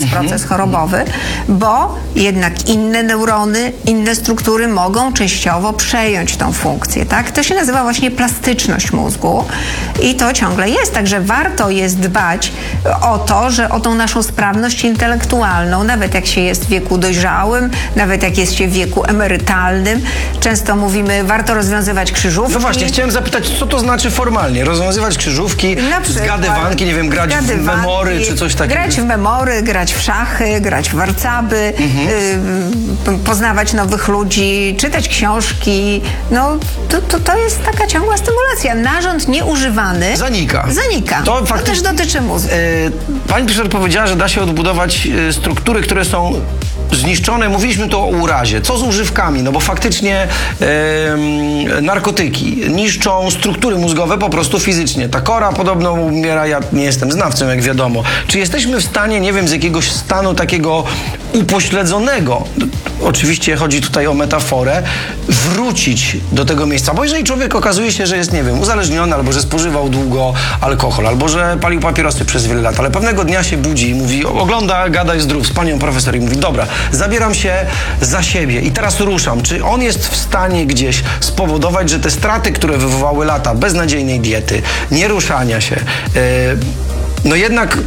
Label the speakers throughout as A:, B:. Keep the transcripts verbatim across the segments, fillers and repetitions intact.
A: mhm. proces chorobowy, bo jednak inne neurony, inne struktury mogą częściowo przejąć tą funkcję, tak? To się nazywa właśnie plastyczność mózgu i to ciągle jest, także warto jest dbać o to, że o tą naszą sprawność intelektualną, nawet jak się jest w wieku dojrzałym, nawet jak jest się w wieku emerytalnym, często mówimy, warto rozwiązywać krzyżówki.
B: No właśnie, chciałem zapytać, co to znaczy formalnie? Rozwiązywać krzyżówki, zgadywanki, nie wiem, grać w memory czy coś takiego?
A: Grać w memory, grać w szachy, grać w warcaby, mhm. y, poznawać nowych ludzi, czytać książki. No, to, to, to jest taka ciągła stymulacja. Narząd nieużywany
B: zanika.
A: Zanika. To, to też dotyczy mózgu.
B: Yy, pani profesor powiedziała, że da się odbudować yy, struktury, które są zniszczone. Mówiliśmy tu o urazie. Co z używkami? No bo faktycznie e, narkotyki niszczą struktury mózgowe po prostu fizycznie. Ta kora podobno umiera, ja nie jestem znawcą, jak wiadomo. Czy jesteśmy w stanie, nie wiem, z jakiegoś stanu takiego upośledzonego, oczywiście chodzi tutaj o metaforę, wrócić do tego miejsca? Bo jeżeli człowiek okazuje się, że jest, nie wiem, uzależniony, albo że spożywał długo alkohol, albo że palił papierosy przez wiele lat, ale pewnego dnia się budzi i mówi, ogląda Gada i Zdrów z panią profesor i mówi, dobra, zabieram się za siebie i teraz ruszam. Czy on jest w stanie gdzieś spowodować, że te straty, które wywołały lata beznadziejnej diety, nieruszania się, yy, no jednak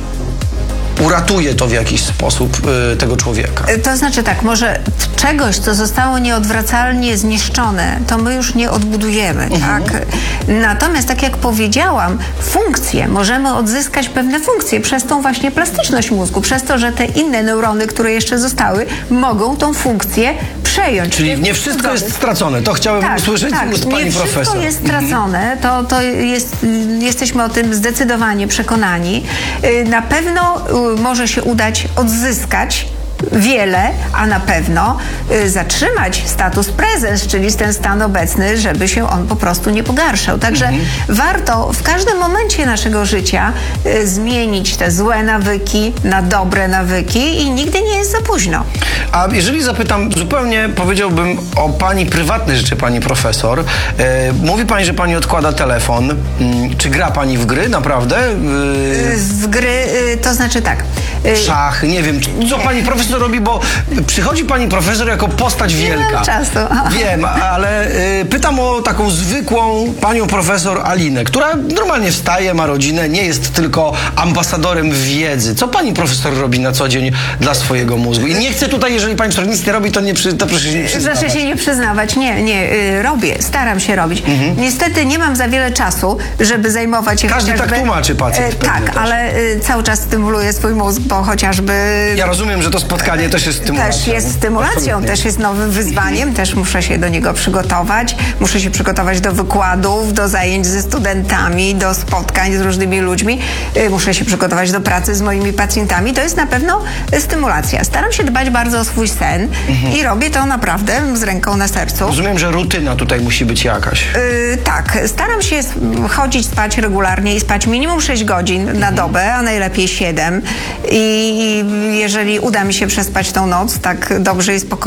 B: uratuje to w jakiś sposób y, tego człowieka?
A: To znaczy tak, może czegoś, co zostało nieodwracalnie zniszczone, to my już nie odbudujemy, mhm. tak? Natomiast, tak jak powiedziałam, funkcje, możemy odzyskać pewne funkcje przez tą właśnie plastyczność mózgu, przez to, że te inne neurony, które jeszcze zostały, mogą tą funkcję przejąć.
B: Czyli nie wszystko jest stracone. To chciałem
A: tak,
B: usłyszeć
A: tak,
B: ust pani
A: nie
B: profesor.
A: Nie wszystko jest stracone. To, to jest, jesteśmy o tym zdecydowanie przekonani. Na pewno może się udać odzyskać wiele, a na pewno y, zatrzymać status prezens, czyli ten stan obecny, żeby się on po prostu nie pogarszał. Także mhm. warto w każdym momencie naszego życia y, zmienić te złe nawyki na dobre nawyki i nigdy nie jest za późno.
B: A jeżeli zapytam, zupełnie powiedziałbym o pani prywatne rzeczy, pani profesor. E, mówi pani, że pani odkłada telefon. Hmm, czy gra pani w gry, naprawdę? E...
A: W gry, y, to znaczy tak.
B: Y... Szach, nie wiem, co nie. pani profesor robi, bo przychodzi pani profesor jako postać wielka.
A: Nie mam czasu.
B: Wiem, ale y, pytam o taką zwykłą panią profesor Alinę, która normalnie wstaje, ma rodzinę, nie jest tylko ambasadorem wiedzy. Co pani profesor robi na co dzień dla swojego mózgu? I nie chcę tutaj, jeżeli pani profesor nic nie robi, to, nie przy, to proszę się nie przyznawać.
A: Proszę się nie przyznawać. Nie, nie, y, robię, staram się robić. Mhm. Niestety nie mam za wiele czasu, żeby zajmować się
B: Każdy
A: chociażby...
B: tak tłumaczy pacjent.
A: Y, tak, ale y, cały czas stymuluję swój mózg, bo chociażby...
B: Ja rozumiem, że to spotkanie też jest stymulacją.
A: Też jest stymulacją, Absolutnie. też jest nowym wyzwaniem, też muszę się do niego przygotować, muszę się przygotować do wykładów, do zajęć ze studentami, do spotkań z różnymi ludźmi, muszę się przygotować do pracy z moimi pacjentami. To jest na pewno stymulacja. Staram się dbać bardzo o swój sen mhm. i robię to naprawdę z ręką na sercu.
B: Rozumiem, że rutyna tutaj musi być jakaś.
A: Yy, tak, staram się chodzić, spać regularnie i spać minimum sześć godzin mhm. na dobę, a najlepiej siedem. I jeżeli uda mi się przespać tą noc tak dobrze i spokojnie,